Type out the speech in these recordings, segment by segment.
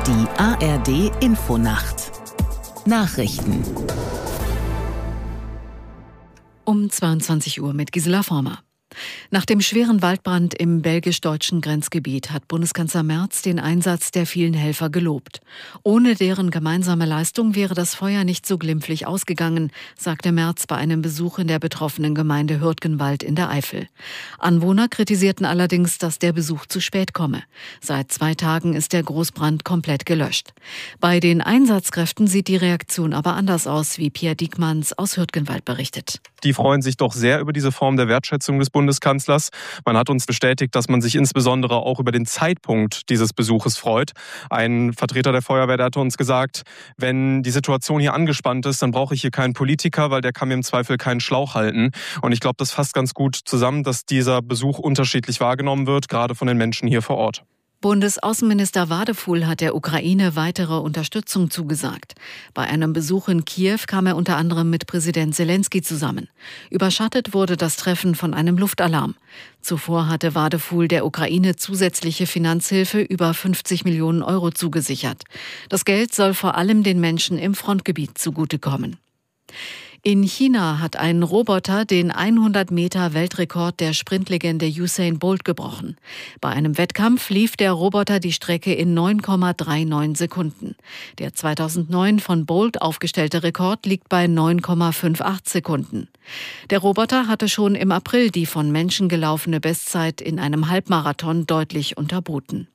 Die ARD Infonacht. Nachrichten. Um 22 Uhr mit Gisela Former. Nach dem schweren Waldbrand im belgisch-deutschen Grenzgebiet hat Bundeskanzler Merz den Einsatz der vielen Helfer gelobt. Ohne deren gemeinsame Leistung wäre das Feuer nicht so glimpflich ausgegangen, sagte Merz bei einem Besuch in der betroffenen Gemeinde Hürtgenwald in der Eifel. Anwohner kritisierten allerdings, dass der Besuch zu spät komme. Seit 2 Tagen ist der Großbrand komplett gelöscht. Bei den Einsatzkräften sieht die Reaktion aber anders aus, wie Pierre Diekmanns aus Hürtgenwald berichtet. Die freuen sich doch sehr über diese Form der Wertschätzung des Bundeskanzlers. Man hat uns bestätigt, dass man sich insbesondere auch über den Zeitpunkt dieses Besuches freut. Ein Vertreter der Feuerwehr, der hat uns gesagt, wenn die Situation hier angespannt ist, dann brauche ich hier keinen Politiker, weil der kann mir im Zweifel keinen Schlauch halten. Und ich glaube, das fasst ganz gut zusammen, dass dieser Besuch unterschiedlich wahrgenommen wird, gerade von den Menschen hier vor Ort. Bundesaußenminister Wadefuhl hat der Ukraine weitere Unterstützung zugesagt. Bei einem Besuch in Kiew kam er unter anderem mit Präsident Zelensky zusammen. Überschattet wurde das Treffen von einem Luftalarm. Zuvor hatte Wadefuhl der Ukraine zusätzliche Finanzhilfe über 50 Millionen Euro zugesichert. Das Geld soll vor allem den Menschen im Frontgebiet zugutekommen. In China hat ein Roboter den 100-Meter-Weltrekord der Sprintlegende Usain Bolt gebrochen. Bei einem Wettkampf lief der Roboter die Strecke in 9,39 Sekunden. Der 2009 von Bolt aufgestellte Rekord liegt bei 9,58 Sekunden. Der Roboter hatte schon im April die von Menschen gelaufene Bestzeit in einem Halbmarathon deutlich unterboten.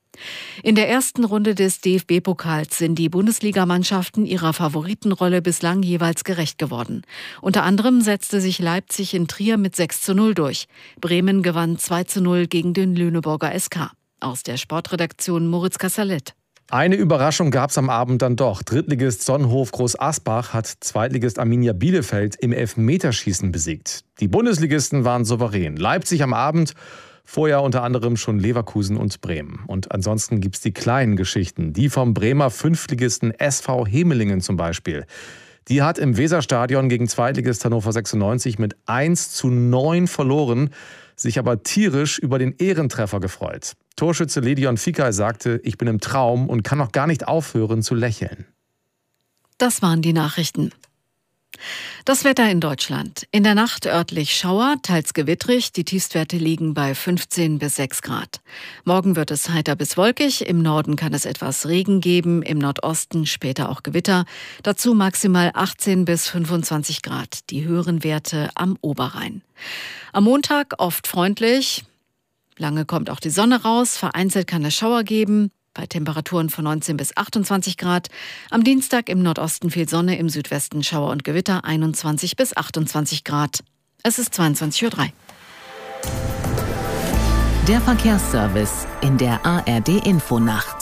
In der ersten Runde des DFB-Pokals sind die Bundesligamannschaften ihrer Favoritenrolle bislang jeweils gerecht geworden. Unter anderem setzte sich Leipzig in Trier mit 6:0 durch. Bremen gewann 2:0 gegen den Lüneburger SK. Aus der Sportredaktion Moritz Kassalet. Eine Überraschung gab es am Abend dann doch. Drittligist Sonnenhof Groß Asbach hat Zweitligist Arminia Bielefeld im Elfmeterschießen besiegt. Die Bundesligisten waren souverän. Leipzig am Abend, vorher unter anderem schon Leverkusen und Bremen. Und ansonsten gibt's die kleinen Geschichten. Die vom Bremer Fünftligisten SV Hemelingen zum Beispiel. Die hat im Weserstadion gegen Zweitligist Hannover 96 mit 1:9 verloren, sich aber tierisch über den Ehrentreffer gefreut. Torschütze Ledion Fikay sagte, ich bin im Traum und kann noch gar nicht aufhören zu lächeln. Das waren die Nachrichten. Das Wetter in Deutschland. In der Nacht örtlich Schauer, teils gewittrig. Die Tiefstwerte liegen bei 15 bis 6 Grad. Morgen wird es heiter bis wolkig. Im Norden kann es etwas Regen geben, im Nordosten später auch Gewitter. Dazu maximal 18 bis 25 Grad. Die höheren Werte am Oberrhein. Am Montag oft freundlich. Lange kommt auch die Sonne raus. Vereinzelt kann es Schauer geben. Bei Temperaturen von 19 bis 28 Grad. Am Dienstag im Nordosten viel Sonne, im Südwesten Schauer und Gewitter 21 bis 28 Grad. Es ist 22:03 Uhr. Der Verkehrsservice in der ARD Infonacht.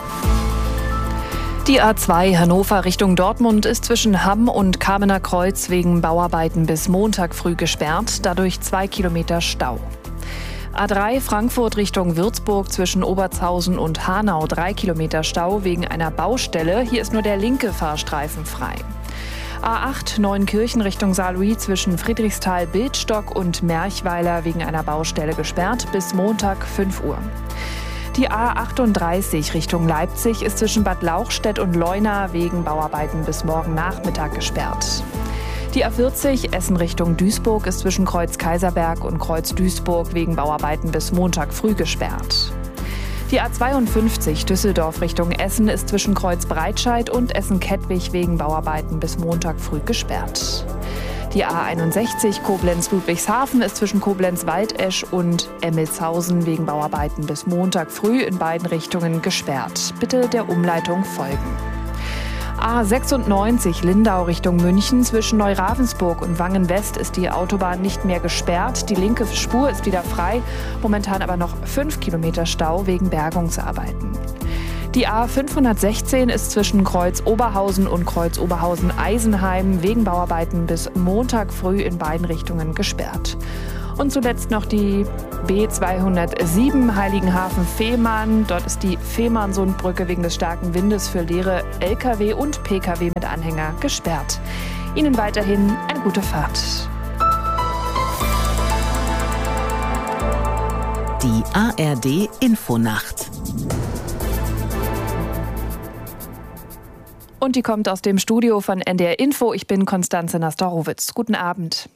Die A2 Hannover Richtung Dortmund ist zwischen Hamm und Kamener Kreuz wegen Bauarbeiten bis Montag früh gesperrt, dadurch 2 Kilometer Stau. A3 Frankfurt Richtung Würzburg zwischen Obertshausen und Hanau 3 Kilometer Stau wegen einer Baustelle. Hier ist nur der linke Fahrstreifen frei. A8 Neuenkirchen Richtung Saarlouis zwischen Friedrichsthal-Bildstock und Merchweiler wegen einer Baustelle gesperrt bis Montag 5 Uhr. Die A38 Richtung Leipzig ist zwischen Bad Lauchstädt und Leuna wegen Bauarbeiten bis morgen Nachmittag gesperrt. Die A40 Essen Richtung Duisburg ist zwischen Kreuz Kaiserberg und Kreuz Duisburg wegen Bauarbeiten bis Montag früh gesperrt. Die A52 Düsseldorf Richtung Essen ist zwischen Kreuz Breitscheid und Essen-Kettwig wegen Bauarbeiten bis Montag früh gesperrt. Die A61 Koblenz-Ludwigshafen ist zwischen Koblenz-Waldesch und Emmelshausen wegen Bauarbeiten bis Montag früh in beiden Richtungen gesperrt. Bitte der Umleitung folgen. A96 Lindau Richtung München zwischen Neuravensburg und Wangen-West ist die Autobahn nicht mehr gesperrt. Die linke Spur ist wieder frei, momentan aber noch 5 Kilometer Stau wegen Bergungsarbeiten. Die A516 ist zwischen Kreuz Oberhausen und Kreuz Oberhausen-Eisenheim wegen Bauarbeiten bis Montag früh in beiden Richtungen gesperrt. Und zuletzt noch die B207 Heiligenhafen-Fehmarn. Dort ist die Fehmarnsundbrücke wegen des starken Windes für leere Lkw und Pkw mit Anhänger gesperrt. Ihnen weiterhin eine gute Fahrt. Die ARD Infonacht. Und die kommt aus dem Studio von NDR Info. Ich bin Konstanze Nastorowitz. Guten Abend.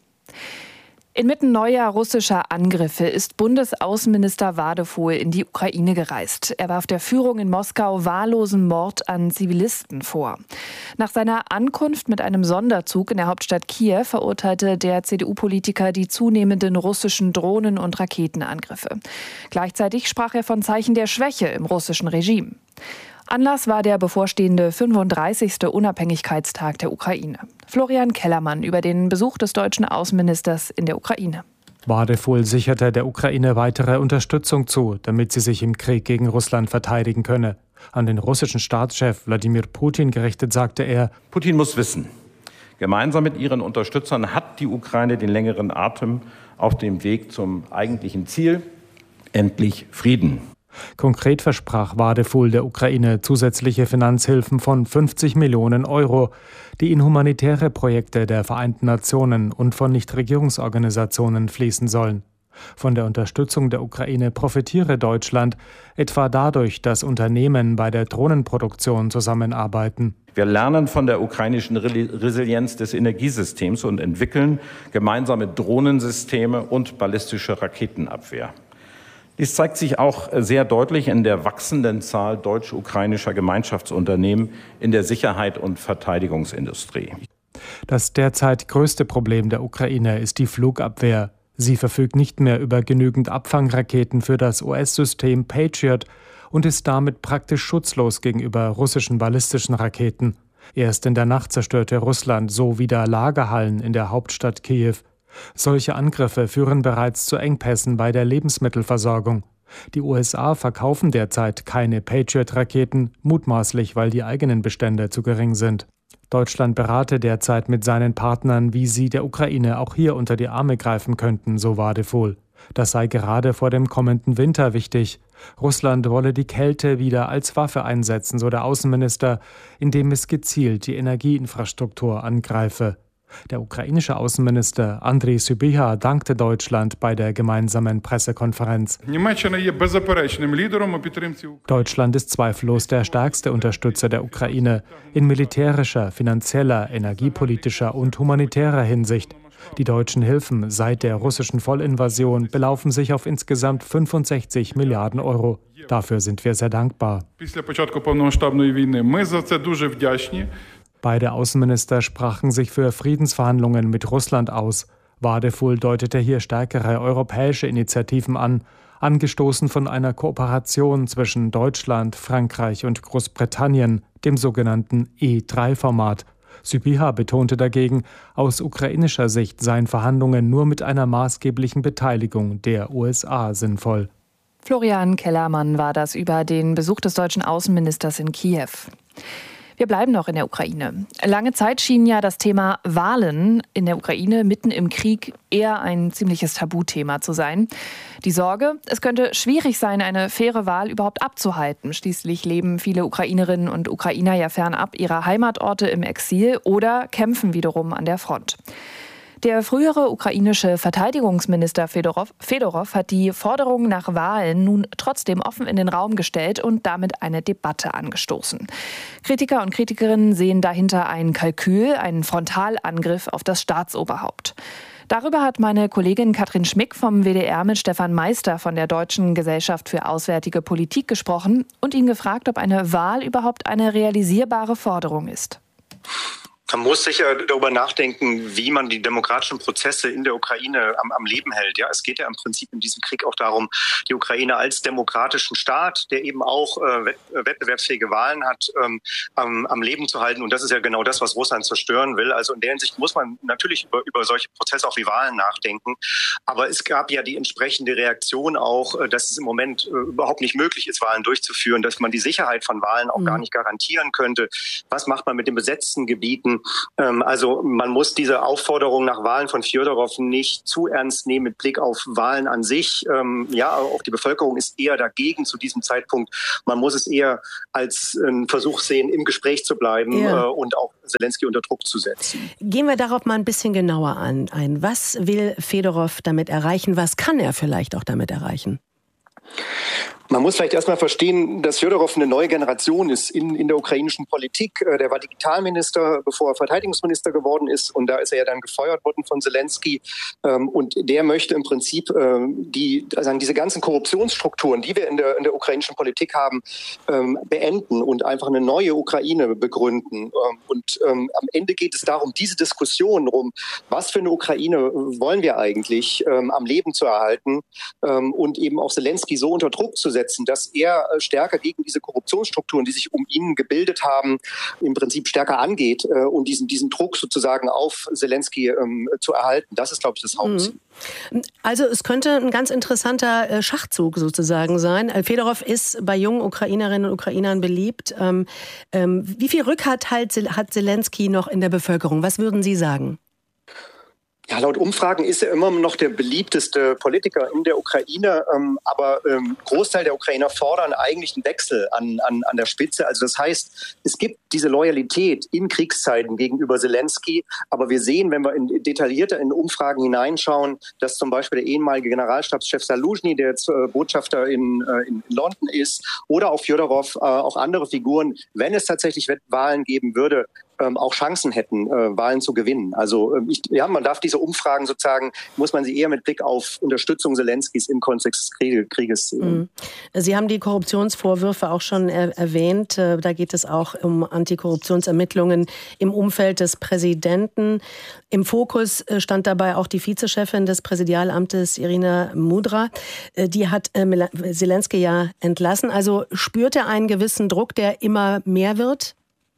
Inmitten neuer russischer Angriffe ist Bundesaußenminister Wadefuhl in die Ukraine gereist. Er warf der Führung in Moskau wahllosen Mord an Zivilisten vor. Nach seiner Ankunft mit einem Sonderzug in der Hauptstadt Kiew verurteilte der CDU-Politiker die zunehmenden russischen Drohnen- und Raketenangriffe. Gleichzeitig sprach er von Zeichen der Schwäche im russischen Regime. Anlass war der bevorstehende 35. Unabhängigkeitstag der Ukraine. Florian Kellermann über den Besuch des deutschen Außenministers in der Ukraine. Wadefuhl sicherte der Ukraine weitere Unterstützung zu, damit sie sich im Krieg gegen Russland verteidigen könne. An den russischen Staatschef Wladimir Putin gerichtet sagte er: Putin muss wissen, gemeinsam mit ihren Unterstützern hat die Ukraine den längeren Atem auf dem Weg zum eigentlichen Ziel, endlich Frieden. Konkret versprach Wadefuhl der Ukraine zusätzliche Finanzhilfen von 50 Millionen Euro, die in humanitäre Projekte der Vereinten Nationen und von Nichtregierungsorganisationen fließen sollen. Von der Unterstützung der Ukraine profitiere Deutschland, etwa dadurch, dass Unternehmen bei der Drohnenproduktion zusammenarbeiten. Wir lernen von der ukrainischen Resilienz des Energiesystems und entwickeln gemeinsame Drohnensysteme und ballistische Raketenabwehr. Dies zeigt sich auch sehr deutlich in der wachsenden Zahl deutsch-ukrainischer Gemeinschaftsunternehmen in der Sicherheit- und Verteidigungsindustrie. Das derzeit größte Problem der Ukraine ist die Flugabwehr. Sie verfügt nicht mehr über genügend Abfangraketen für das US-System Patriot und ist damit praktisch schutzlos gegenüber russischen ballistischen Raketen. Erst in der Nacht zerstörte Russland so wieder Lagerhallen in der Hauptstadt Kiew. Solche Angriffe führen bereits zu Engpässen bei der Lebensmittelversorgung. Die USA verkaufen derzeit keine Patriot-Raketen, mutmaßlich, weil die eigenen Bestände zu gering sind. Deutschland berate derzeit mit seinen Partnern, wie sie der Ukraine auch hier unter die Arme greifen könnten, so Wadefuhl. Das sei gerade vor dem kommenden Winter wichtig. Russland wolle die Kälte wieder als Waffe einsetzen, so der Außenminister, indem es gezielt die Energieinfrastruktur angreife. Der ukrainische Außenminister Andriy Sybiha dankte Deutschland bei der gemeinsamen Pressekonferenz. Deutschland ist zweifellos der stärkste Unterstützer der Ukraine in militärischer, finanzieller, energiepolitischer und humanitärer Hinsicht. Die deutschen Hilfen seit der russischen Vollinvasion belaufen sich auf insgesamt 65 Milliarden Euro. Dafür sind wir sehr dankbar. Beide Außenminister sprachen sich für Friedensverhandlungen mit Russland aus. Wadefuhl deutete hier stärkere europäische Initiativen an, angestoßen von einer Kooperation zwischen Deutschland, Frankreich und Großbritannien, dem sogenannten E3-Format. Sybiha betonte dagegen, aus ukrainischer Sicht seien Verhandlungen nur mit einer maßgeblichen Beteiligung der USA sinnvoll. Florian Kellermann war das über den Besuch des deutschen Außenministers in Kiew. Wir bleiben noch in der Ukraine. Lange Zeit schien ja das Thema Wahlen in der Ukraine mitten im Krieg eher ein ziemliches Tabuthema zu sein. Die Sorge, es könnte schwierig sein, eine faire Wahl überhaupt abzuhalten. Schließlich leben viele Ukrainerinnen und Ukrainer ja fernab ihrer Heimatorte im Exil oder kämpfen wiederum an der Front. Der frühere ukrainische Verteidigungsminister Fedorov hat die Forderung nach Wahlen nun trotzdem offen in den Raum gestellt und damit eine Debatte angestoßen. Kritiker und Kritikerinnen sehen dahinter ein Kalkül, einen Frontalangriff auf das Staatsoberhaupt. Darüber hat meine Kollegin Katrin Schmick vom WDR mit Stefan Meister von der Deutschen Gesellschaft für Auswärtige Politik gesprochen und ihn gefragt, ob eine Wahl überhaupt eine realisierbare Forderung ist. Man muss sicher darüber nachdenken, wie man die demokratischen Prozesse in der Ukraine am Leben hält. Ja, es geht ja im Prinzip in diesem Krieg auch darum, die Ukraine als demokratischen Staat, der eben auch wettbewerbsfähige Wahlen hat, am Leben zu halten. Und das ist ja genau das, was Russland zerstören will. Also in der Hinsicht muss man natürlich über solche Prozesse auch wie Wahlen nachdenken. Aber es gab ja die entsprechende Reaktion auch, dass es im Moment überhaupt nicht möglich ist, Wahlen durchzuführen, dass man die Sicherheit von Wahlen auch gar nicht garantieren könnte. Was macht man mit den besetzten Gebieten? Also man muss diese Aufforderung nach Wahlen von Fjodorov nicht zu ernst nehmen mit Blick auf Wahlen an sich. Ja, auch die Bevölkerung ist eher dagegen zu diesem Zeitpunkt. Man muss es eher als einen Versuch sehen, im Gespräch zu bleiben und auch Zelensky unter Druck zu setzen. Gehen wir darauf mal ein bisschen genauer ein. Was will Fedorov damit erreichen? Was kann er vielleicht auch damit erreichen? Man muss vielleicht erstmal verstehen, dass Fjodorow eine neue Generation ist in der ukrainischen Politik. Der war Digitalminister, bevor er Verteidigungsminister geworden ist. Und da ist er ja dann gefeuert worden von Zelensky. Und der möchte im Prinzip diese ganzen Korruptionsstrukturen, die wir in der ukrainischen Politik haben, beenden und einfach eine neue Ukraine begründen. Und am Ende geht es darum, diese Diskussion um, was für eine Ukraine wollen wir eigentlich am Leben zu erhalten und eben auch Zelensky so unter Druck zu setzen, dass er stärker gegen diese Korruptionsstrukturen, die sich um ihn gebildet haben, im Prinzip stärker angeht und diesen Druck sozusagen auf Zelensky zu erhalten. Das ist, glaube ich, das Hauptziel. Also es könnte ein ganz interessanter Schachzug sozusagen sein. Fjodorow ist bei jungen Ukrainerinnen und Ukrainern beliebt. Wie viel Rückhalt hat Zelensky noch in der Bevölkerung? Was würden Sie sagen? Ja, laut Umfragen ist er immer noch der beliebteste Politiker in der Ukraine, aber Großteil der Ukrainer fordern eigentlich einen Wechsel an der Spitze. Also das heißt, es gibt diese Loyalität in Kriegszeiten gegenüber Zelensky, aber wir sehen, wenn wir detaillierter in Umfragen hineinschauen, dass zum Beispiel der ehemalige Generalstabschef Saluzhny, der jetzt Botschafter in London ist, oder auch Fjodorow, auch andere Figuren, wenn es tatsächlich Wahlen geben würde, auch Chancen hätten, Wahlen zu gewinnen. Also man darf diese Umfragen sozusagen, muss man sie eher mit Blick auf Unterstützung Zelenskys im Kontext des Krieges sehen. Sie haben die Korruptionsvorwürfe auch schon erwähnt. Da geht es auch um Antikorruptionsermittlungen im Umfeld des Präsidenten. Im Fokus stand dabei auch die Vizechefin des Präsidialamtes, Irina Mudra. Die hat Zelensky ja entlassen. Also spürt er einen gewissen Druck, der immer mehr wird?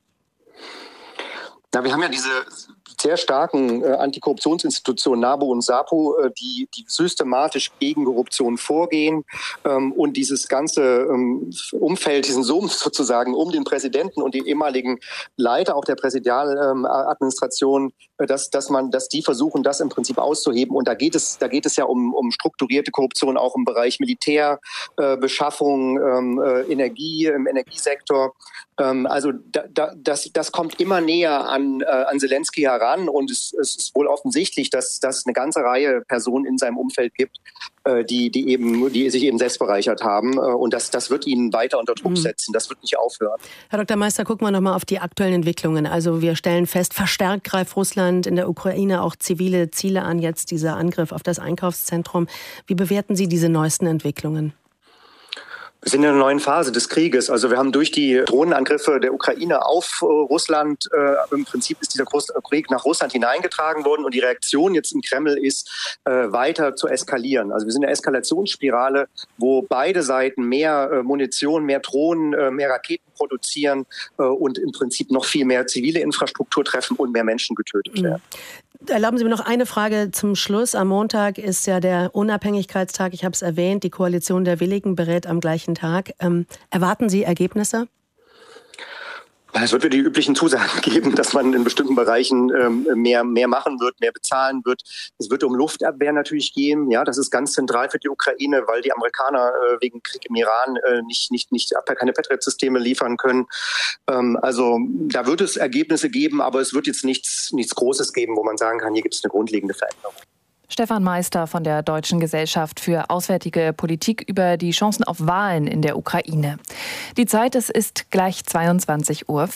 Na, wir haben ja diese sehr starken Antikorruptionsinstitutionen NABU und SAPU, die systematisch gegen Korruption vorgehen und dieses ganze Umfeld, diesen Sumpf sozusagen um den Präsidenten und den ehemaligen Leiter auch der Präsidialadministration, dass die versuchen, das im Prinzip auszuheben. Und da geht es ja um strukturierte Korruption auch im Bereich Militärbeschaffung, Energie, im Energiesektor. Also das kommt immer näher an Zelensky heran und es ist wohl offensichtlich, dass es eine ganze Reihe Personen in seinem Umfeld gibt, die sich eben selbst bereichert haben und das wird ihn weiter unter Druck setzen. Das wird nicht aufhören. Herr Dr. Meister, gucken wir noch mal auf die aktuellen Entwicklungen. Also wir stellen fest, verstärkt greift Russland in der Ukraine auch zivile Ziele an, jetzt dieser Angriff auf das Einkaufszentrum. Wie bewerten Sie diese neuesten Entwicklungen? Wir sind in einer neuen Phase des Krieges. Also wir haben durch die Drohnenangriffe der Ukraine auf Russland, im Prinzip ist dieser Krieg nach Russland hineingetragen worden und die Reaktion jetzt im Kreml ist, weiter zu eskalieren. Also wir sind in einer Eskalationsspirale, wo beide Seiten mehr Munition, mehr Drohnen, mehr Raketen produzieren und im Prinzip noch viel mehr zivile Infrastruktur treffen und mehr Menschen getötet werden. Erlauben Sie mir noch eine Frage zum Schluss. Am Montag ist ja der Unabhängigkeitstag. Ich habe es erwähnt, die Koalition der Willigen berät am gleichen Tag. Erwarten Sie Ergebnisse? Es wird die üblichen Zusagen geben, dass man in bestimmten Bereichen mehr machen wird, mehr bezahlen wird. Es wird um Luftabwehr natürlich gehen. Ja, das ist ganz zentral für die Ukraine, weil die Amerikaner wegen Krieg im Iran keine Patriot-Systeme liefern können. Also da wird es Ergebnisse geben, aber es wird jetzt nichts Großes geben, wo man sagen kann, hier gibt es eine grundlegende Veränderung. Stefan Meister von der Deutschen Gesellschaft für Auswärtige Politik über die Chancen auf Wahlen in der Ukraine. Die Zeit, es ist gleich 22:14 Uhr.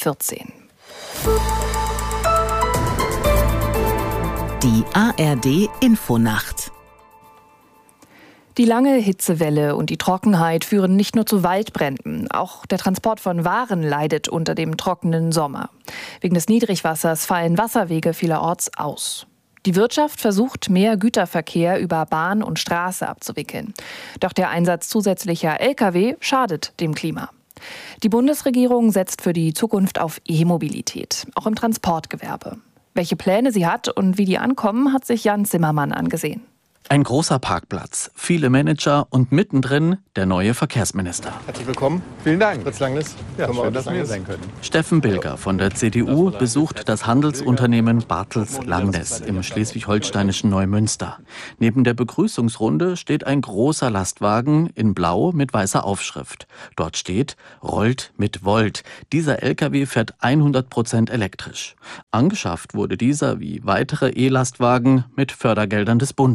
Die ARD-Infonacht. Die lange Hitzewelle und die Trockenheit führen nicht nur zu Waldbränden. Auch der Transport von Waren leidet unter dem trockenen Sommer. Wegen des Niedrigwassers fallen Wasserwege vielerorts aus. Die Wirtschaft versucht, mehr Güterverkehr über Bahn und Straße abzuwickeln. Doch der Einsatz zusätzlicher Lkw schadet dem Klima. Die Bundesregierung setzt für die Zukunft auf E-Mobilität, auch im Transportgewerbe. Welche Pläne sie hat und wie die ankommen, hat sich Jan Zimmermann angesehen. Ein großer Parkplatz, viele Manager und mittendrin der neue Verkehrsminister. Herzlich willkommen. Vielen Dank. Fritz Langnes. Ja, schön, dass wir hier sein können. Steffen Bilger von der CDU besucht das Handelsunternehmen Bartels Langnes im schleswig-holsteinischen Neumünster. Neben der Begrüßungsrunde steht ein großer Lastwagen in Blau mit weißer Aufschrift. Dort steht, rollt mit Volt. Dieser LKW fährt 100% elektrisch. Angeschafft wurde dieser wie weitere E-Lastwagen mit Fördergeldern des Bundes.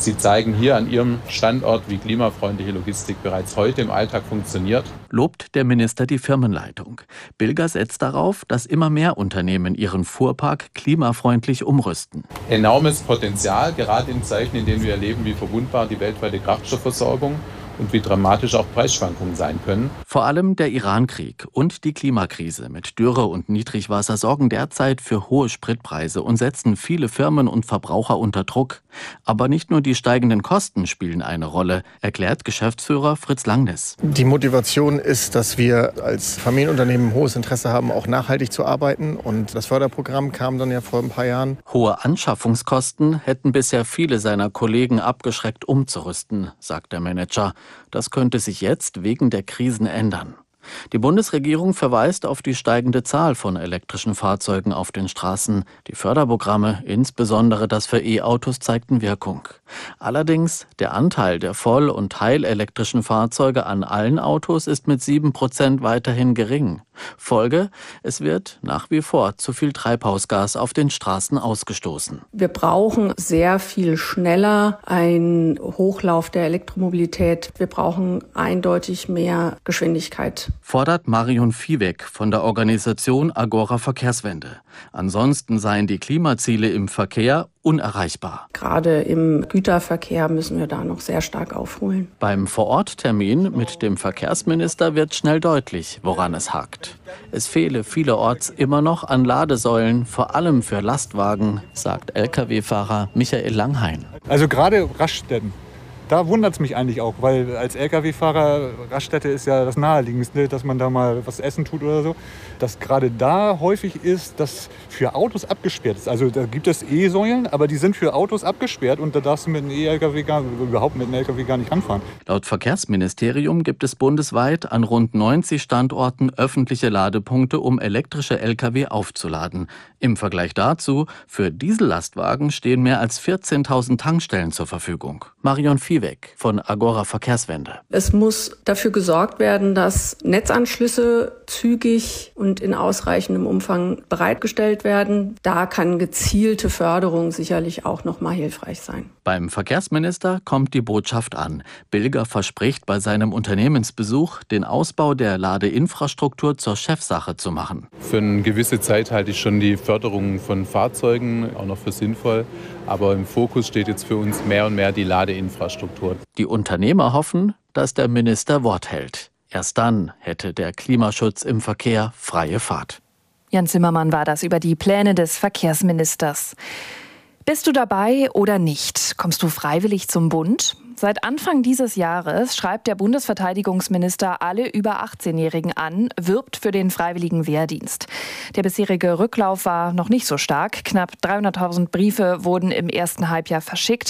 Sie zeigen hier an Ihrem Standort, wie klimafreundliche Logistik bereits heute im Alltag funktioniert. Lobt der Minister die Firmenleitung. Bilger setzt darauf, dass immer mehr Unternehmen ihren Fuhrpark klimafreundlich umrüsten. Enormes Potenzial, gerade in Zeiten, in denen wir erleben, wie verwundbar die weltweite Kraftstoffversorgung und wie dramatisch auch Preisschwankungen sein können. Vor allem der Irankrieg und die Klimakrise mit Dürre und Niedrigwasser sorgen derzeit für hohe Spritpreise und setzen viele Firmen und Verbraucher unter Druck. Aber nicht nur die steigenden Kosten spielen eine Rolle, erklärt Geschäftsführer Fritz Langnes. Die Motivation ist, dass wir als Familienunternehmen hohes Interesse haben, auch nachhaltig zu arbeiten. Und das Förderprogramm kam dann ja vor ein paar Jahren. Hohe Anschaffungskosten hätten bisher viele seiner Kollegen abgeschreckt, umzurüsten, sagt der Manager. Das könnte sich jetzt wegen der Krisen ändern. Die Bundesregierung verweist auf die steigende Zahl von elektrischen Fahrzeugen auf den Straßen. Die Förderprogramme, insbesondere das für E-Autos, zeigten Wirkung. Allerdings, der Anteil der voll- und teilelektrischen Fahrzeuge an allen Autos ist mit 7% weiterhin gering. Folge: Es wird nach wie vor zu viel Treibhausgas auf den Straßen ausgestoßen. Wir brauchen sehr viel schneller einen Hochlauf der Elektromobilität. Wir brauchen eindeutig mehr Geschwindigkeit. Fordert Marion Viehweg von der Organisation Agora Verkehrswende. Ansonsten seien die Klimaziele im Verkehr unerreichbar. Gerade im Güterverkehr müssen wir da noch sehr stark aufholen. Beim Vororttermin mit dem Verkehrsminister wird schnell deutlich, woran es hakt. Es fehle vielerorts immer noch an Ladesäulen, vor allem für Lastwagen, sagt Lkw-Fahrer Michael Langhain. Also gerade Raststätten. Da wundert es mich eigentlich auch, weil als Lkw-Fahrer, Raststätte ist ja das Naheliegendste, dass man da mal was essen tut oder so. Dass gerade da häufig ist, dass für Autos abgesperrt ist. Also da gibt es E-Säulen, aber die sind für Autos abgesperrt und da darfst du mit einem E-Lkw überhaupt mit einem Lkw gar nicht ranfahren. Laut Verkehrsministerium gibt es bundesweit an rund 90 Standorten öffentliche Ladepunkte, um elektrische Lkw aufzuladen. Im Vergleich dazu, für Diesellastwagen stehen mehr als 14.000 Tankstellen zur Verfügung. Marion Viehweg von Agora Verkehrswende. Es muss dafür gesorgt werden, dass Netzanschlüsse zügig und in ausreichendem Umfang bereitgestellt werden. Da kann gezielte Förderung sicherlich auch noch mal hilfreich sein. Beim Verkehrsminister kommt die Botschaft an. Bilger verspricht bei seinem Unternehmensbesuch, den Ausbau der Ladeinfrastruktur zur Chefsache zu machen. Für eine gewisse Zeit halte ich schon die Förderung von Fahrzeugen auch noch für sinnvoll. Aber im Fokus steht jetzt für uns mehr und mehr die Ladeinfrastruktur. Die Unternehmer hoffen, dass der Minister Wort hält. Erst dann hätte der Klimaschutz im Verkehr freie Fahrt. Jan Zimmermann war das über die Pläne des Verkehrsministers. Bist du dabei oder nicht? Kommst du freiwillig zum Bund? Seit Anfang dieses Jahres schreibt der Bundesverteidigungsminister alle über 18-Jährigen an, wirbt für den freiwilligen Wehrdienst. Der bisherige Rücklauf war noch nicht so stark. Knapp 300.000 Briefe wurden im ersten Halbjahr verschickt.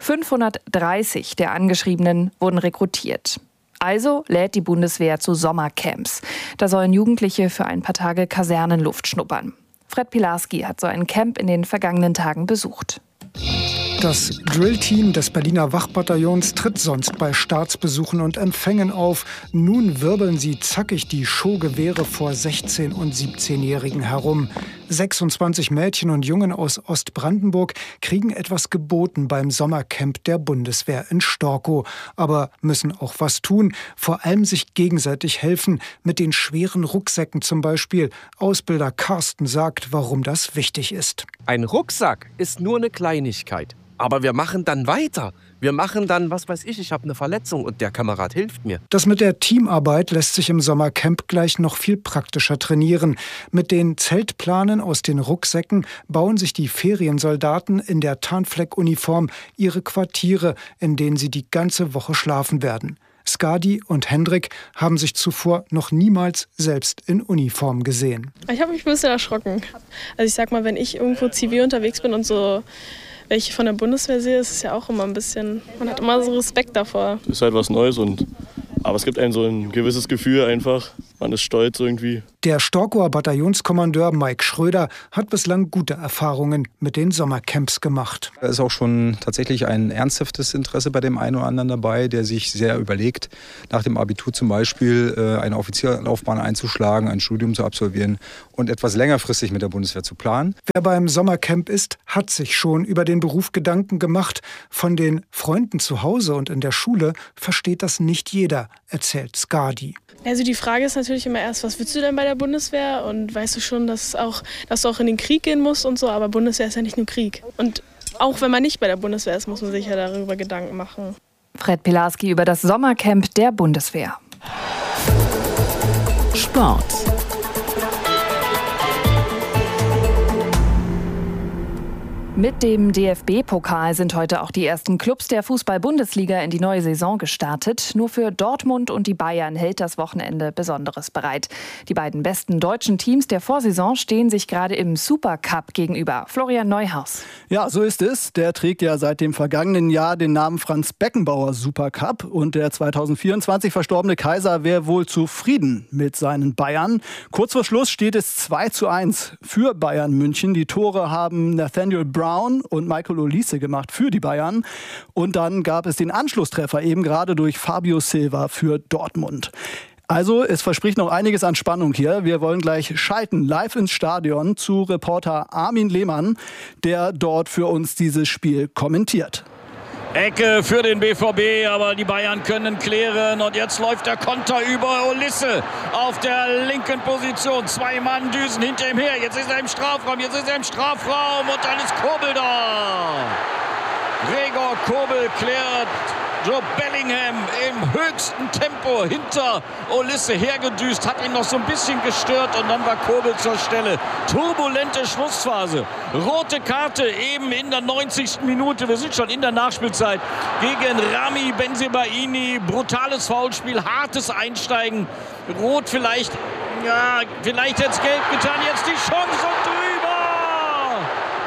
530 der Angeschriebenen wurden rekrutiert. Also lädt die Bundeswehr zu Sommercamps. Da sollen Jugendliche für ein paar Tage Kasernenluft schnuppern. Fred Pilarski hat so ein Camp in den vergangenen Tagen besucht. Das Drillteam des Berliner Wachbataillons tritt sonst bei Staatsbesuchen und Empfängen auf. Nun wirbeln sie zackig die Showgewehre vor 16- und 17-Jährigen herum. 26 Mädchen und Jungen aus Ostbrandenburg kriegen etwas geboten beim Sommercamp der Bundeswehr in Storkow. Aber müssen auch was tun, vor allem sich gegenseitig helfen, mit den schweren Rucksäcken zum Beispiel. Ausbilder Carsten sagt, warum das wichtig ist. Ein Rucksack ist nur eine Kleinigkeit. Aber wir machen dann weiter. Wir machen dann, was weiß ich habe eine Verletzung und der Kamerad hilft mir. Das mit der Teamarbeit lässt sich im Sommercamp gleich noch viel praktischer trainieren. Mit den Zeltplanen aus den Rucksäcken bauen sich die Feriensoldaten in der Tarnfleckuniform ihre Quartiere, in denen sie die ganze Woche schlafen werden. Skadi und Hendrik haben sich zuvor noch niemals selbst in Uniform gesehen. Ich habe mich ein bisschen erschrocken. Also ich sag mal, wenn ich irgendwo zivil unterwegs bin und so welche von der Bundeswehr sehe, ist es ja auch immer ein bisschen, man hat immer so Respekt davor. Es ist halt was Neues aber es gibt einem so ein gewisses Gefühl einfach, man ist stolz irgendwie. Der Storkower Bataillonskommandeur Mike Schröder hat bislang gute Erfahrungen mit den Sommercamps gemacht. Da ist auch schon tatsächlich ein ernsthaftes Interesse bei dem einen oder anderen dabei, der sich sehr überlegt, nach dem Abitur zum Beispiel eine Offizierlaufbahn einzuschlagen, ein Studium zu absolvieren und etwas längerfristig mit der Bundeswehr zu planen. Wer beim Sommercamp ist, hat sich schon über den Beruf Gedanken gemacht. Von den Freunden zu Hause und in der Schule versteht das nicht jeder, erzählt Skadi. Also die Frage ist natürlich immer erst, was willst du denn bei der Bundeswehr? Und weißt du schon, dass du auch in den Krieg gehen musst und so, aber Bundeswehr ist ja nicht nur Krieg. Und auch wenn man nicht bei der Bundeswehr ist, muss man sich ja darüber Gedanken machen. Fred Pilarski über das Sommercamp der Bundeswehr. Sport. Mit dem DFB-Pokal sind heute auch die ersten Clubs der Fußball-Bundesliga in die neue Saison gestartet. Nur für Dortmund und die Bayern hält das Wochenende Besonderes bereit. Die beiden besten deutschen Teams der Vorsaison stehen sich gerade im Supercup gegenüber. Florian Neuhaus. Ja, so ist es. Der trägt ja seit dem vergangenen Jahr den Namen Franz Beckenbauer Supercup. Und der 2024 verstorbene Kaiser wäre wohl zufrieden mit seinen Bayern. Kurz vor Schluss steht es 2:1 für Bayern München. Die Tore haben Nathaniel Brown und Michael Olise gemacht für die Bayern. Und dann gab es den Anschlusstreffer eben gerade durch Fabio Silva für Dortmund. Also es verspricht noch einiges an Spannung hier. Wir wollen gleich schalten live ins Stadion zu Reporter Armin Lehmann, der dort für uns dieses Spiel kommentiert. Ecke für den BVB, aber die Bayern können klären und jetzt läuft der Konter über Olise auf der linken Position. 2 Mann düsen hinter ihm her, jetzt ist er im Strafraum und dann ist Kobel da. Gregor Kobel klärt. Joe Bellingham im höchsten Tempo hinter Olise hergedüst, hat ihn noch so ein bisschen gestört und dann war Kobel zur Stelle. Turbulente Schlussphase. Rote Karte eben in der 90. Minute. Wir sind schon in der Nachspielzeit gegen Rami Bensebaini. Brutales Foulspiel, hartes Einsteigen. Rot vielleicht, ja, vielleicht jetzt gelb getan. Jetzt die Chance und drüber.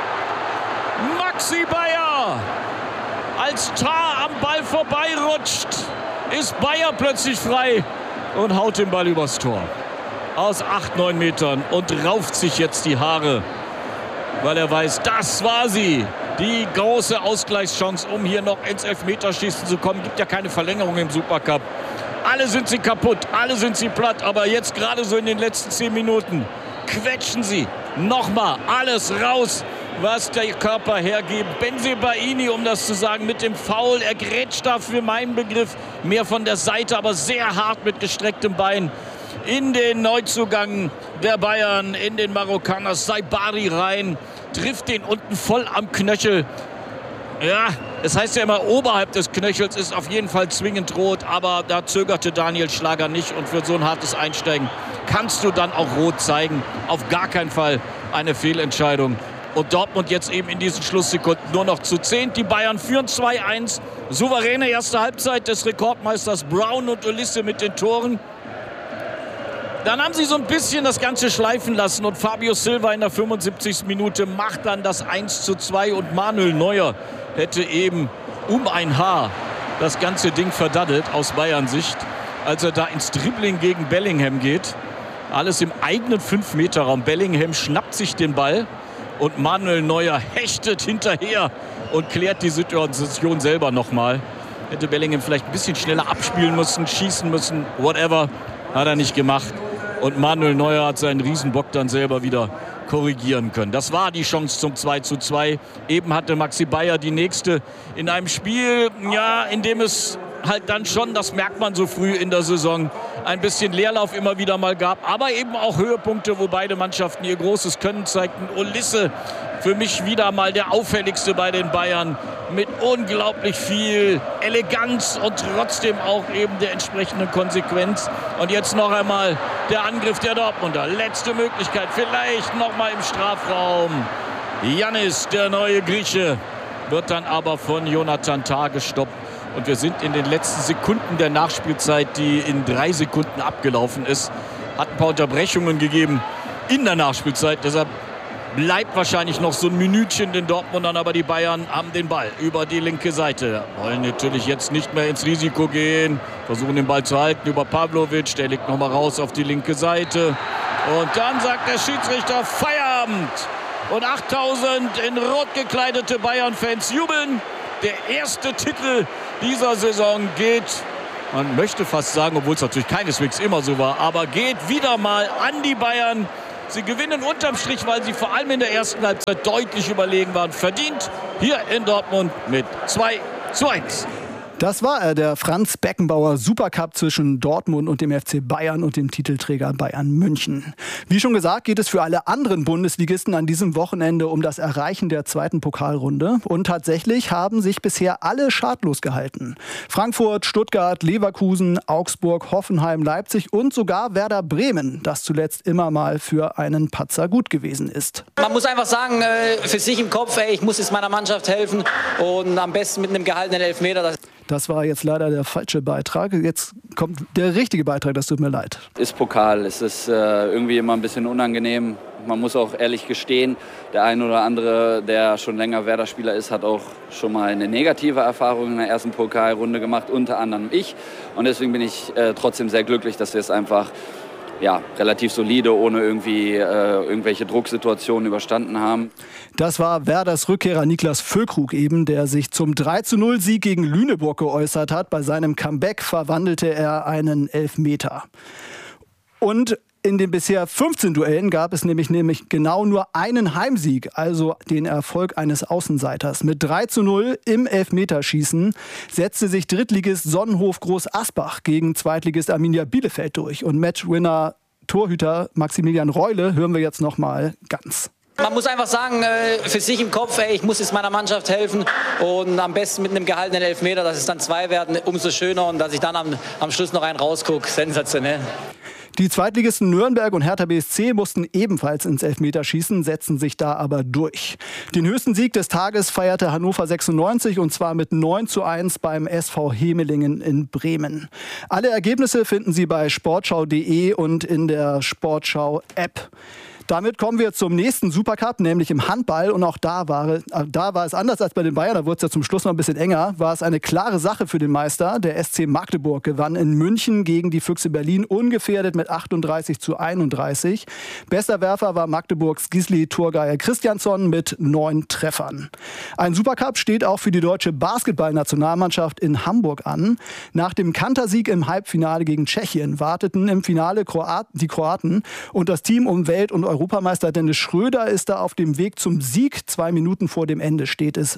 Maxi Bayer. Als Tar am Ball vorbeirutscht, ist Bayer plötzlich frei und haut den Ball übers Tor. Aus 8-9 Metern und rauft sich jetzt die Haare, weil er weiß, das war sie. Die große Ausgleichschance, um hier noch ins Elfmeterschießen zu kommen. Gibt ja keine Verlängerung im Supercup. Alle sind sie kaputt, alle sind sie platt, aber jetzt gerade so in den letzten 10 Minuten quetschen sie nochmal alles raus, was der Körper hergibt. Bensebaini, um das zu sagen, mit dem Foul. Er grätscht da für meinen Begriff mehr von der Seite, aber sehr hart mit gestrecktem Bein in den Neuzugang der Bayern, in den Marokkaner Saibari rein. Trifft den unten voll am Knöchel. Ja, es heißt ja immer, oberhalb des Knöchels ist auf jeden Fall zwingend rot, aber da zögerte Daniel Schlager nicht und für so ein hartes Einsteigen kannst du dann auch rot zeigen. Auf gar keinen Fall eine Fehlentscheidung. Und Dortmund jetzt eben in diesen Schlusssekunden nur noch zu 10. Die Bayern führen 2:1. Souveräne erste Halbzeit des Rekordmeisters Brown und Olise mit den Toren. Dann haben sie so ein bisschen das Ganze schleifen lassen und Fabio Silva in der 75. Minute macht dann das 1:2 und Manuel Neuer hätte eben um ein Haar das ganze Ding verdaddelt aus Bayern-Sicht, als er da ins Dribbling gegen Bellingham geht. Alles im eigenen 5-Meter-Raum. Bellingham schnappt sich den Ball und Manuel Neuer hechtet hinterher und klärt die Situation selber nochmal. Hätte Bellingham vielleicht ein bisschen schneller abspielen müssen, schießen müssen, whatever. Hat er nicht gemacht. Und Manuel Neuer hat seinen Riesenbock dann selber wieder korrigieren können. Das war die Chance zum 2:2. Eben hatte Maxi Bayer die nächste in einem Spiel, ja, in dem es halt dann schon, das merkt man so früh in der Saison, ein bisschen Leerlauf immer wieder mal gab, aber eben auch Höhepunkte, wo beide Mannschaften ihr großes Können zeigten. Olise für mich wieder mal der auffälligste bei den Bayern mit unglaublich viel Eleganz und trotzdem auch eben der entsprechenden Konsequenz. Und jetzt noch einmal der Angriff der Dortmunder. Letzte Möglichkeit, vielleicht noch mal im Strafraum. Yannis, der neue Grieche, wird dann aber von Jonathan Tah gestoppt. Und wir sind in den letzten Sekunden der Nachspielzeit, die in 3 Sekunden abgelaufen ist. Hat ein paar Unterbrechungen gegeben in der Nachspielzeit. Deshalb bleibt wahrscheinlich noch so ein Minütchen den Dortmundern, aber die Bayern haben den Ball über die linke Seite. Wollen natürlich jetzt nicht mehr ins Risiko gehen, versuchen den Ball zu halten über Pavlovic, der legt nochmal raus auf die linke Seite. Und dann sagt der Schiedsrichter Feierabend. Und 8000 in rot gekleidete Bayern-Fans jubeln. Der erste Titel dieser Saison geht, man möchte fast sagen, obwohl es natürlich keineswegs immer so war, aber geht wieder mal an die Bayern. Sie gewinnen unterm Strich, weil sie vor allem in der ersten Halbzeit deutlich überlegen waren. Verdient hier in Dortmund mit 2:1. Das war er, der Franz Beckenbauer Supercup zwischen Dortmund und dem FC Bayern und dem Titelträger Bayern München. Wie schon gesagt, geht es für alle anderen Bundesligisten an diesem Wochenende um das Erreichen der zweiten Pokalrunde. Und tatsächlich haben sich bisher alle schadlos gehalten. Frankfurt, Stuttgart, Leverkusen, Augsburg, Hoffenheim, Leipzig und sogar Werder Bremen, das zuletzt immer mal für einen Patzer gut gewesen ist. Man muss einfach sagen, für sich im Kopf, ich muss jetzt meiner Mannschaft helfen und am besten mit einem gehaltenen Elfmeter. Das war jetzt leider der falsche Beitrag. Jetzt kommt der richtige Beitrag, das tut mir leid. Ist Pokal, es ist irgendwie immer ein bisschen unangenehm. Man muss auch ehrlich gestehen, der ein oder andere, der schon länger Werder-Spieler ist, hat auch schon mal eine negative Erfahrung in der ersten Pokalrunde gemacht, unter anderem ich. Und deswegen bin ich trotzdem sehr glücklich, dass wir es einfach relativ solide, ohne irgendwie irgendwelche Drucksituationen überstanden haben. Das war Werders Rückkehrer Niklas Füllkrug eben, der sich zum 3:0-Sieg gegen Lüneburg geäußert hat. Bei seinem Comeback verwandelte er einen Elfmeter. Und in den bisher 15 Duellen gab es nämlich genau nur einen Heimsieg, also den Erfolg eines Außenseiters. Mit 3:0 im Elfmeterschießen setzte sich Drittligist Sonnenhof Groß Asbach gegen Zweitligist Arminia Bielefeld durch. Und Matchwinner Torhüter Maximilian Reule hören wir jetzt noch mal ganz. Man muss einfach sagen, für sich im Kopf, ich muss jetzt meiner Mannschaft helfen und am besten mit einem gehaltenen Elfmeter, dass es dann 2 werden, umso schöner und dass ich dann am Schluss noch einen rausgucke, sensationell. Die Zweitligisten Nürnberg und Hertha BSC mussten ebenfalls ins Elfmeterschießen, setzten sich da aber durch. Den höchsten Sieg des Tages feierte Hannover 96 und zwar mit 9:1 beim SV Hemelingen in Bremen. Alle Ergebnisse finden Sie bei sportschau.de und in der Sportschau-App. Damit kommen wir zum nächsten Supercup, nämlich im Handball. Und auch da war es anders als bei den Bayern, da wurde es ja zum Schluss noch ein bisschen enger, war es eine klare Sache für den Meister. Der SC Magdeburg gewann in München gegen die Füchse Berlin ungefährdet mit 38:31. Bester Werfer war Magdeburgs Gisli Turgeier Christiansson mit 9 Treffern. Ein Supercup steht auch für die deutsche Basketballnationalmannschaft in Hamburg an. Nach dem Kantersieg im Halbfinale gegen Tschechien warteten im Finale die Kroaten und das Team um Welt- und Europameister Dennis Schröder ist da auf dem Weg zum Sieg. 2 Minuten vor dem Ende steht es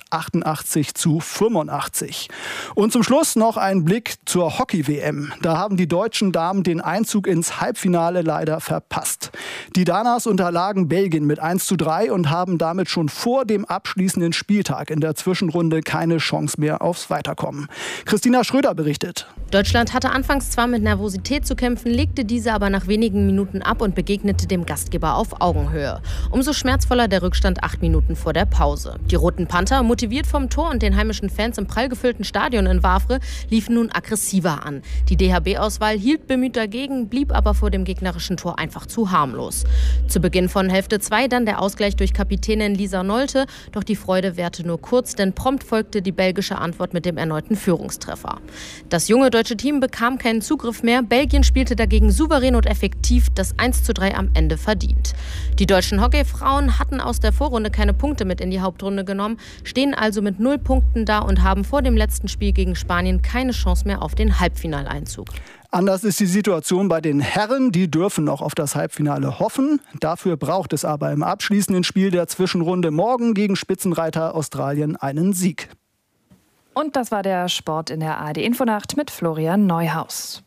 88:85. Und zum Schluss noch ein Blick zur Hockey-WM. Da haben die deutschen Damen den Einzug ins Halbfinale leider verpasst. Die Danas unterlagen Belgien mit 1:3 und haben damit schon vor dem abschließenden Spieltag in der Zwischenrunde keine Chance mehr aufs Weiterkommen. Christina Schröder berichtet. Deutschland hatte anfangs zwar mit Nervosität zu kämpfen, legte diese aber nach wenigen Minuten ab und begegnete dem Gastgeber auf Augenhöhe. Umso schmerzvoller der Rückstand 8 Minuten vor der Pause. Die Roten Panther, motiviert vom Tor und den heimischen Fans im prall gefüllten Stadion in Wavre, liefen nun aggressiver an. Die DHB-Auswahl hielt bemüht dagegen, blieb aber vor dem gegnerischen Tor einfach zu harmlos. Zu Beginn von Hälfte 2 dann der Ausgleich durch Kapitänin Lisa Nolte, doch die Freude währte nur kurz, denn prompt folgte die belgische Antwort mit dem erneuten Führungstreffer. Das junge deutsche Team bekam keinen Zugriff mehr, Belgien spielte dagegen souverän und effektiv, das 1:3 am Ende verdient. Die deutschen Hockeyfrauen hatten aus der Vorrunde keine Punkte mit in die Hauptrunde genommen, stehen also mit 0 Punkten da und haben vor dem letzten Spiel gegen Spanien keine Chance mehr auf den Halbfinaleinzug. Anders ist die Situation bei den Herren. Die dürfen noch auf das Halbfinale hoffen. Dafür braucht es aber im abschließenden Spiel der Zwischenrunde morgen gegen Spitzenreiter Australien einen Sieg. Und das war der Sport in der ARD Infonacht mit Florian Neuhaus.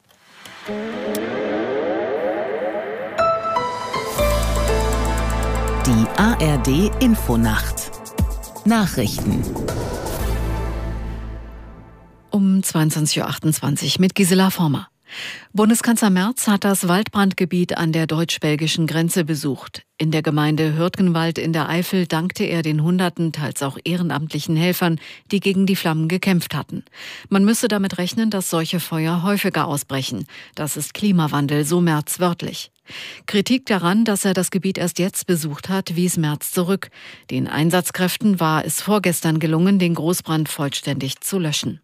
Die ARD Infonacht. Nachrichten. Um 22:28 Uhr mit Gisela Former. Bundeskanzler Merz hat das Waldbrandgebiet an der deutsch-belgischen Grenze besucht. In der Gemeinde Hürtgenwald in der Eifel dankte er den Hunderten, teils auch ehrenamtlichen Helfern, die gegen die Flammen gekämpft hatten. Man müsse damit rechnen, dass solche Feuer häufiger ausbrechen. Das ist Klimawandel, so Merz wörtlich. Kritik daran, dass er das Gebiet erst jetzt besucht hat, wies Merz zurück. Den Einsatzkräften war es vorgestern gelungen, den Großbrand vollständig zu löschen.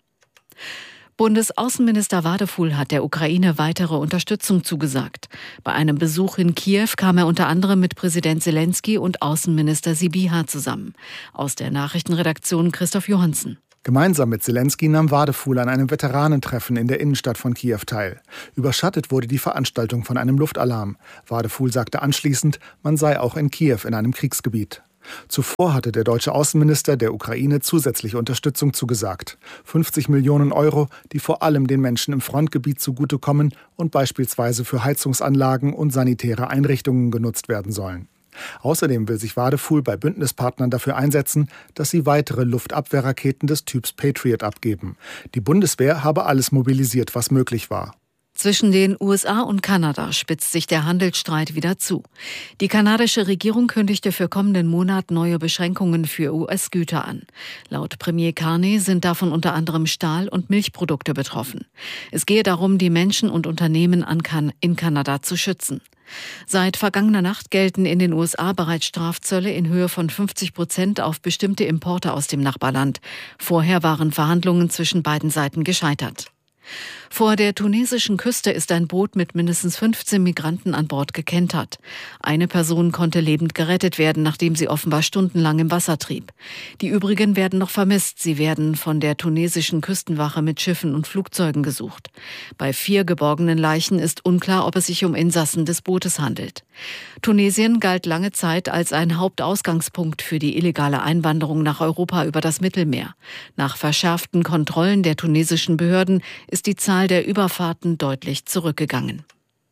Bundesaußenminister Wadefuhl hat der Ukraine weitere Unterstützung zugesagt. Bei einem Besuch in Kiew kam er unter anderem mit Präsident Zelensky und Außenminister Sybiha zusammen. Aus der Nachrichtenredaktion Christoph Johansen. Gemeinsam mit Zelensky nahm Wadefuhl an einem Veteranentreffen in der Innenstadt von Kiew teil. Überschattet wurde die Veranstaltung von einem Luftalarm. Wadefuhl sagte anschließend, man sei auch in Kiew in einem Kriegsgebiet. Zuvor hatte der deutsche Außenminister der Ukraine zusätzliche Unterstützung zugesagt. 50 Millionen Euro, die vor allem den Menschen im Frontgebiet zugutekommen und beispielsweise für Heizungsanlagen und sanitäre Einrichtungen genutzt werden sollen. Außerdem will sich Wadefuhl bei Bündnispartnern dafür einsetzen, dass sie weitere Luftabwehrraketen des Typs Patriot abgeben. Die Bundeswehr habe alles mobilisiert, was möglich war. Zwischen den USA und Kanada spitzt sich der Handelsstreit wieder zu. Die kanadische Regierung kündigte für kommenden Monat neue Beschränkungen für US-Güter an. Laut Premier Carney sind davon unter anderem Stahl- und Milchprodukte betroffen. Es gehe darum, die Menschen und Unternehmen in Kanada zu schützen. Seit vergangener Nacht gelten in den USA bereits Strafzölle in Höhe von 50% auf bestimmte Importe aus dem Nachbarland. Vorher waren Verhandlungen zwischen beiden Seiten gescheitert. Vor der tunesischen Küste ist ein Boot mit mindestens 15 Migranten an Bord gekentert. Eine Person konnte lebend gerettet werden, nachdem sie offenbar stundenlang im Wasser trieb. Die übrigen werden noch vermisst. Sie werden von der tunesischen Küstenwache mit Schiffen und Flugzeugen gesucht. Bei 4 geborgenen Leichen ist unklar, ob es sich um Insassen des Bootes handelt. Tunesien galt lange Zeit als ein Hauptausgangspunkt für die illegale Einwanderung nach Europa über das Mittelmeer. Nach verschärften Kontrollen der tunesischen Behörden ist die Zahl der Überfahrten deutlich zurückgegangen.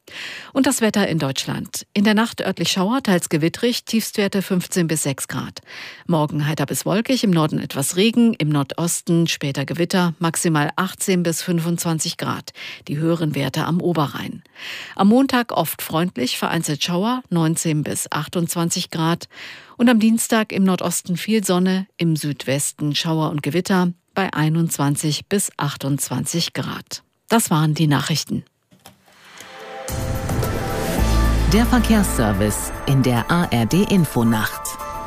Und das Wetter in Deutschland. In der Nacht örtlich Schauer, teils gewittrig, Tiefstwerte 15 bis 6 Grad. Morgen heiter bis wolkig, im Norden etwas Regen, im Nordosten später Gewitter, maximal 18 bis 25 Grad. Die höheren Werte am Oberrhein. Am Montag oft freundlich, vereinzelt Schauer, 19 bis 28 Grad. Und am Dienstag im Nordosten viel Sonne, im Südwesten Schauer und Gewitter bei 21 bis 28 Grad. Das waren die Nachrichten. Der Verkehrsservice in der ARD-Infonacht.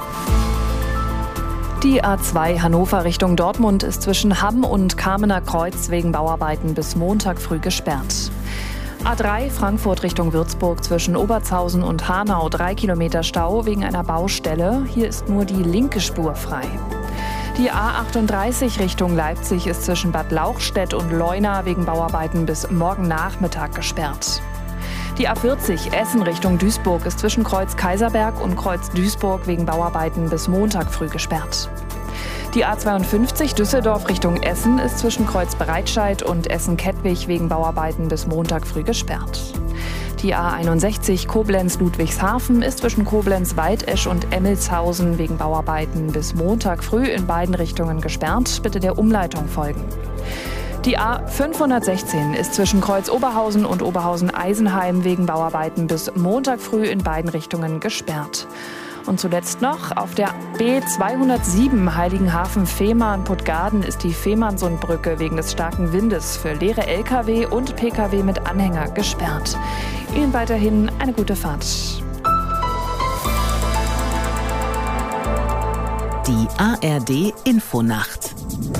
Die A2 Hannover Richtung Dortmund ist zwischen Hamm und Kamener Kreuz wegen Bauarbeiten bis Montag früh gesperrt. A3 Frankfurt Richtung Würzburg zwischen Obertshausen und Hanau 3 Kilometer Stau wegen einer Baustelle. Hier ist nur die linke Spur frei. Die A38 Richtung Leipzig ist zwischen Bad Lauchstädt und Leuna wegen Bauarbeiten bis morgen Nachmittag gesperrt. Die A40 Essen Richtung Duisburg ist zwischen Kreuz Kaiserberg und Kreuz Duisburg wegen Bauarbeiten bis Montag früh gesperrt. Die A52 Düsseldorf Richtung Essen ist zwischen Kreuz Bereitscheid und Essen-Kettwig wegen Bauarbeiten bis Montag früh gesperrt. Die A61 Koblenz-Ludwigshafen ist zwischen Koblenz-Waldesch und Emmelshausen wegen Bauarbeiten bis Montag früh in beiden Richtungen gesperrt. Bitte der Umleitung folgen. Die A516 ist zwischen Kreuz Oberhausen und Oberhausen-Eisenheim wegen Bauarbeiten bis Montag früh in beiden Richtungen gesperrt. Und zuletzt noch, auf der B207 Heiligenhafen-Fehmarn-Puttgarden ist die Fehmarnsundbrücke wegen des starken Windes für leere Lkw und Pkw mit Anhänger gesperrt. Ihnen weiterhin eine gute Fahrt. Die ARD-Infonacht.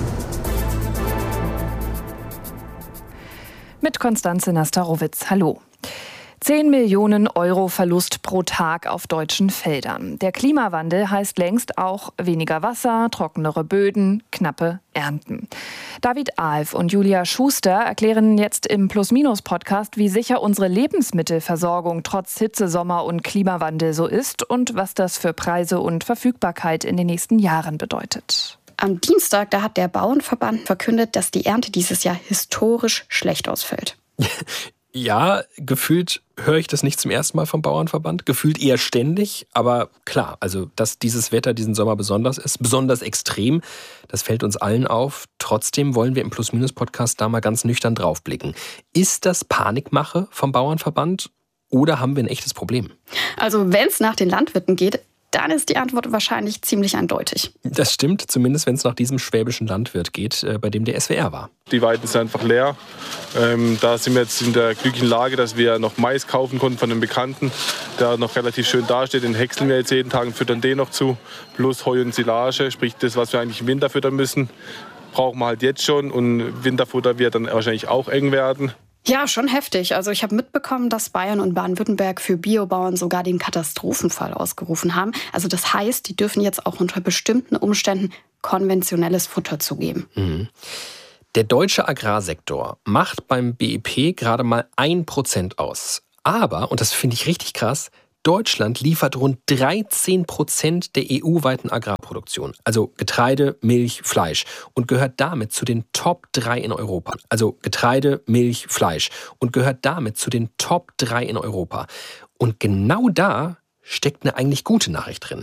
Mit Konstanze Nastarowitz. Hallo. 10 Millionen Euro Verlust pro Tag auf deutschen Feldern. Der Klimawandel heißt längst auch weniger Wasser, trockenere Böden, knappe Ernten. David Alf und Julia Schuster erklären jetzt im Plus-Minus-Podcast, wie sicher unsere Lebensmittelversorgung trotz Hitze, Sommer und Klimawandel so ist und was das für Preise und Verfügbarkeit in den nächsten Jahren bedeutet. Am Dienstag, da hat der Bauernverband verkündet, dass die Ernte dieses Jahr historisch schlecht ausfällt. Ja, gefühlt höre ich das nicht zum ersten Mal vom Bauernverband. Gefühlt eher ständig. Aber klar, also dass dieses Wetter diesen Sommer besonders ist, besonders extrem, das fällt uns allen auf. Trotzdem wollen wir im Plus-Minus-Podcast da mal ganz nüchtern draufblicken. Ist das Panikmache vom Bauernverband oder haben wir ein echtes Problem? Also wenn es nach den Landwirten geht, dann ist die Antwort wahrscheinlich ziemlich eindeutig. Das stimmt, zumindest wenn es nach diesem schwäbischen Landwirt geht, bei dem der SWR war. Die Weiden sind einfach leer. Da sind wir jetzt in der glücklichen Lage, dass wir noch Mais kaufen konnten von einem Bekannten, der noch relativ schön dasteht. Den häckseln wir jetzt jeden Tag und füttern den noch zu. Plus Heu und Silage, sprich das, was wir eigentlich im Winter füttern müssen, brauchen wir halt jetzt schon. Und Winterfutter wird dann wahrscheinlich auch eng werden. Ja, schon heftig. Also ich habe mitbekommen, dass Bayern und Baden-Württemberg für Biobauern sogar den Katastrophenfall ausgerufen haben. Also das heißt, die dürfen jetzt auch unter bestimmten Umständen konventionelles Futter zugeben. Mhm. Der deutsche Agrarsektor macht beim BIP gerade mal 1% aus. Aber, und das finde ich richtig krass, Deutschland liefert rund 13% der EU-weiten Agrarproduktion. Also Getreide, Milch, Fleisch. Und gehört damit zu den Top 3 in Europa. Also Getreide, Milch, Fleisch. Und gehört damit zu den Top 3 in Europa. Und genau da steckt eine eigentlich gute Nachricht drin.